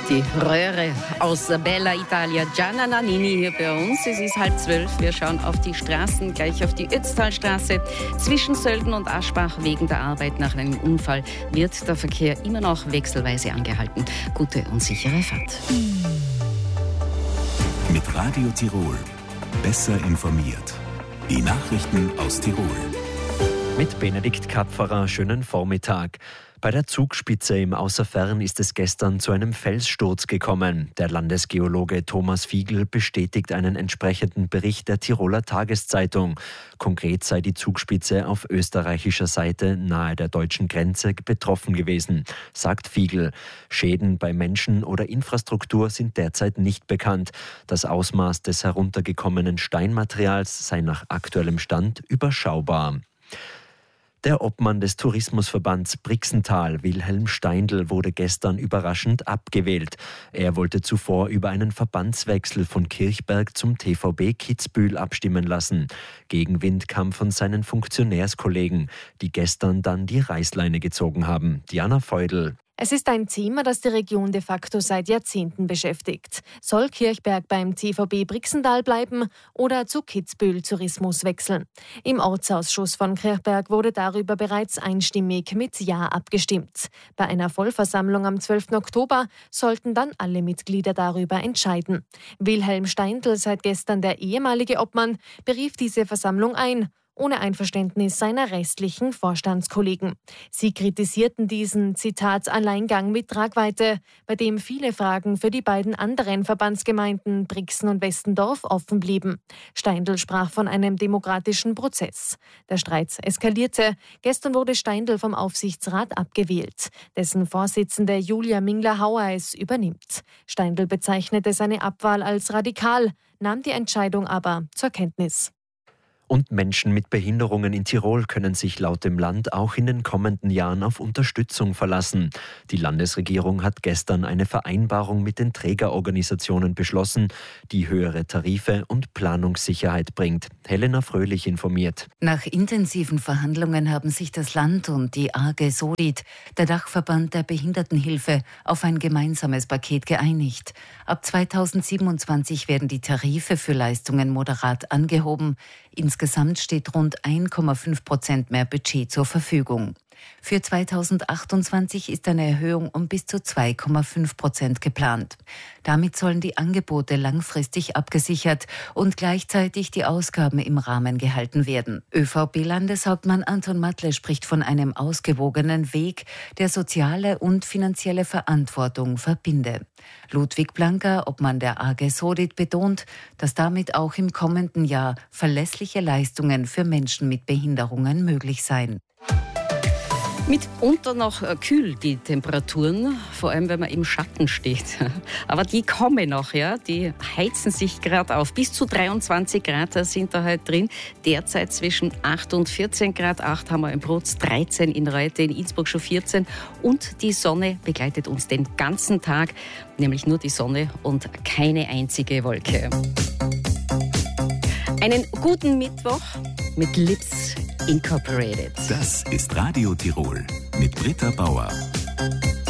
Die Röhre aus Bella Italia, Gianna Nannini hier bei uns. Es ist 11:30. Wir schauen auf die Straßen, gleich auf die Ötztalstraße. Zwischen Sölden und Aschbach wegen der Arbeit nach einem Unfall wird der Verkehr immer noch wechselweise angehalten. Gute und sichere Fahrt. Mit Radio Tirol. Besser informiert. Die Nachrichten aus Tirol. Mit Benedikt Kapferer, schönen Vormittag. Bei der Zugspitze im Außerfern ist es gestern zu einem Felssturz gekommen. Der Landesgeologe Thomas Fiegel bestätigt einen entsprechenden Bericht der Tiroler Tageszeitung. Konkret sei die Zugspitze auf österreichischer Seite nahe der deutschen Grenze betroffen gewesen, sagt Fiegel. Schäden bei Menschen oder Infrastruktur sind derzeit nicht bekannt. Das Ausmaß des heruntergekommenen Steinmaterials sei nach aktuellem Stand überschaubar. Der Obmann des Tourismusverbands Brixental, Wilhelm Steindl, wurde gestern überraschend abgewählt. Er wollte zuvor über einen Verbandswechsel von Kirchberg zum TVB Kitzbühel abstimmen lassen. Gegenwind kam von seinen Funktionärskollegen, die gestern dann die Reißleine gezogen haben. Diana Feudel. Es ist ein Thema, das die Region de facto seit Jahrzehnten beschäftigt. Soll Kirchberg beim TVB Brixental bleiben oder zu Kitzbühel Tourismus wechseln? Im Ortsausschuss von Kirchberg wurde darüber bereits einstimmig mit Ja abgestimmt. Bei einer Vollversammlung am 12. Oktober sollten dann alle Mitglieder darüber entscheiden. Wilhelm Steindl, seit gestern der ehemalige Obmann, berief diese Versammlung ein, ohne Einverständnis seiner restlichen Vorstandskollegen. Sie kritisierten diesen, Zitat, Alleingang mit Tragweite, bei dem viele Fragen für die beiden anderen Verbandsgemeinden Brixen und Westendorf offen blieben. Steindl sprach von einem demokratischen Prozess. Der Streit eskalierte. Gestern wurde Steindl vom Aufsichtsrat abgewählt, dessen Vorsitzende Julia Mingler-Hauer es übernimmt. Steindl bezeichnete seine Abwahl als radikal, nahm die Entscheidung aber zur Kenntnis. Und Menschen mit Behinderungen in Tirol können sich laut dem Land auch in den kommenden Jahren auf Unterstützung verlassen. Die Landesregierung hat gestern eine Vereinbarung mit den Trägerorganisationen beschlossen, die höhere Tarife und Planungssicherheit bringt. Helena Fröhlich informiert. Nach intensiven Verhandlungen haben sich das Land und die AG Sodit, der Dachverband der Behindertenhilfe, auf ein gemeinsames Paket geeinigt. Ab 2027 werden die Tarife für Leistungen moderat angehoben. Insgesamt steht rund 1,5% mehr Budget zur Verfügung. Für 2028 ist eine Erhöhung um bis zu 2,5% geplant. Damit sollen die Angebote langfristig abgesichert und gleichzeitig die Ausgaben im Rahmen gehalten werden. ÖVP-Landeshauptmann Anton Matle spricht von einem ausgewogenen Weg, der soziale und finanzielle Verantwortung verbinde. Ludwig Blanker, Obmann der AG Sodit, betont, dass damit auch im kommenden Jahr verlässliche Leistungen für Menschen mit Behinderungen möglich seien. Mitunter noch kühl die Temperaturen, vor allem wenn man im Schatten steht. Aber die kommen noch, ja, die heizen sich gerade auf. Bis zu 23 Grad sind da halt drin. Derzeit zwischen 8 und 14 Grad. 8 haben wir in Brutz, 13 in Reute, in Innsbruck schon 14. Und die Sonne begleitet uns den ganzen Tag, nämlich nur die Sonne und keine einzige Wolke. Einen guten Mittwoch mit Lips Incorporated. Das ist Radio Tirol mit Britta Bauer.